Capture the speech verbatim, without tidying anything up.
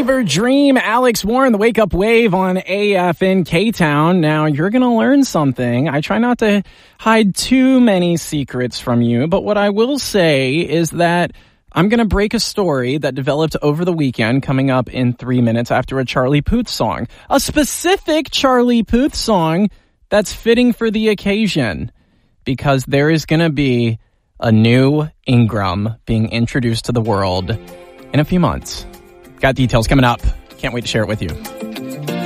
Fever Dream, Alex Warren, the Wake Up Wave on A F in K-Town. Now, you're going to learn something. I try not to hide too many secrets from you, but what I will say is that I'm going to break a story that developed over the weekend coming up in three minutes after a Charlie Puth song. A specific Charlie Puth song that's fitting for the occasion, because there is going to be a new Ingram being introduced to the world in a few months. Got details coming up. Can't wait to share it with you.